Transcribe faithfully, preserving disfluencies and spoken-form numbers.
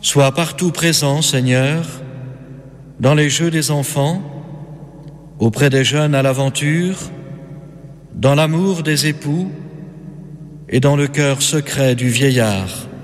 Sois partout présent, Seigneur, dans les jeux des enfants, auprès des jeunes à l'aventure, dans l'amour des époux et dans le cœur secret du vieillard.